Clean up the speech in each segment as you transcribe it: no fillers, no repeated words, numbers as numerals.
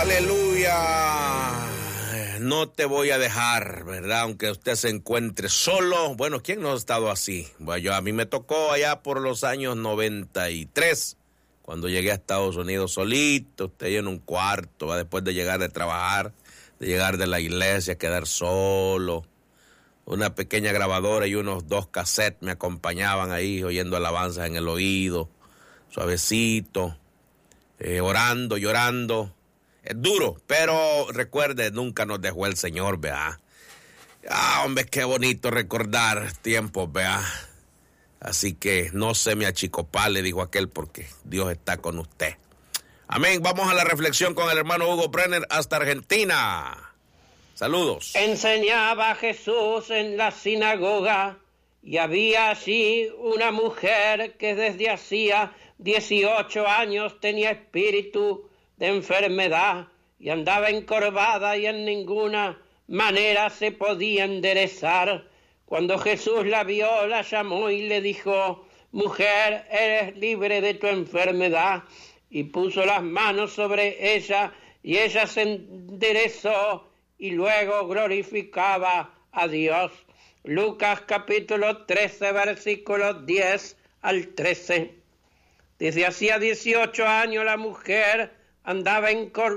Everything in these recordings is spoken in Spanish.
Aleluya. No te voy a dejar, ¿verdad? Aunque usted se encuentre solo. Bueno, ¿quién no ha estado así? Bueno, a mí me tocó allá por los años 93, cuando llegué a Estados Unidos solito, usted en un cuarto, ¿va? Después de llegar de trabajar, de llegar de la iglesia, quedar solo. Una pequeña grabadora y unos 2 cassettes me acompañaban ahí, oyendo alabanzas en el oído, suavecito, orando, llorando. Es duro, pero recuerde, nunca nos dejó el Señor, vea. Hombre, qué bonito recordar tiempos, vea. Así que no se me achicopale, dijo aquel, porque Dios está con usted. Amén. Vamos a la reflexión con el hermano Hugo Brenner hasta Argentina. Saludos. Enseñaba Jesús en la sinagoga y había allí una mujer que desde hacía 18 años tenía espíritu de enfermedad y andaba encorvada y en ninguna manera se podía enderezar. Cuando Jesús la vio, la llamó y le dijo: mujer, eres libre de tu enfermedad. Y puso las manos sobre ella y ella se enderezó y luego glorificaba a Dios. Lucas capítulo 13, versículos 10 al 13. Desde hacía 18 años la mujer andaba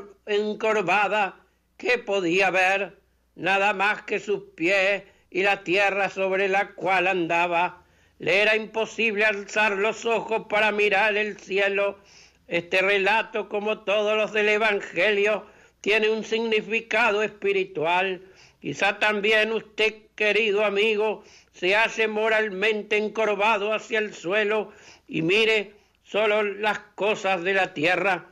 encorvada. ¿Qué podía ver? Nada más que sus pies y la tierra sobre la cual andaba. Le era imposible alzar los ojos para mirar el cielo. Este relato, como todos los del Evangelio, tiene un significado espiritual. Quizá también usted, querido amigo, se hace moralmente encorvado hacia el suelo y mire solo las cosas de la tierra.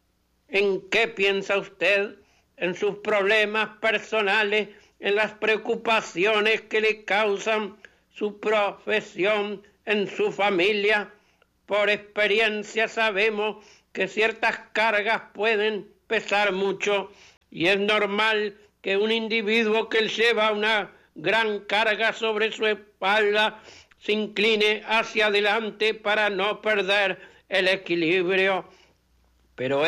¿En qué piensa usted? ¿En sus problemas personales? ¿En las preocupaciones que le causan su profesión? ¿En su familia? Por experiencia sabemos que ciertas cargas pueden pesar mucho y es normal que un individuo que lleva una gran carga sobre su espalda se incline hacia adelante para no perder el equilibrio. Pero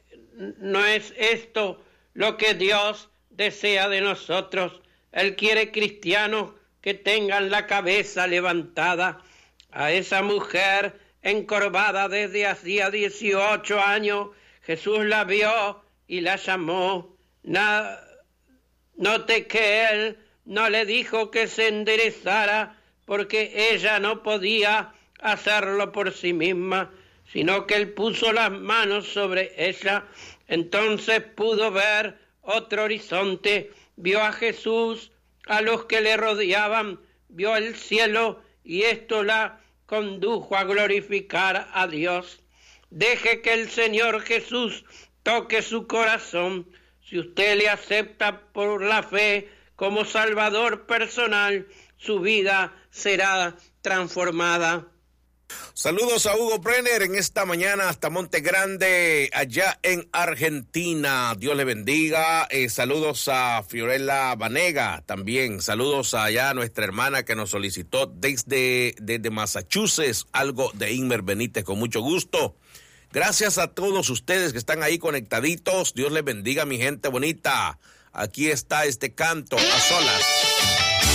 no es esto lo que Dios desea de nosotros. Él quiere cristianos que tengan la cabeza levantada. A esa mujer encorvada desde hacía 18 años, Jesús la vio y la llamó. Note que Él no le dijo que se enderezara porque ella no podía hacerlo por sí misma, sino que Él puso las manos sobre ella. Entonces pudo ver otro horizonte, vio a Jesús, a los que le rodeaban, vio el cielo y esto la condujo a glorificar a Dios. Deje que el Señor Jesús toque su corazón. Si usted le acepta por la fe como Salvador personal, su vida será transformada. Saludos a Hugo Brenner en esta mañana hasta Monte Grande, allá en Argentina. Dios le bendiga. Saludos a Fiorella Vanega también. Saludos allá a nuestra hermana que nos solicitó desde Massachusetts algo de Inmer Benítez, con mucho gusto. Gracias a todos ustedes que están ahí conectaditos. Dios les bendiga, mi gente bonita. Aquí está este canto a solas.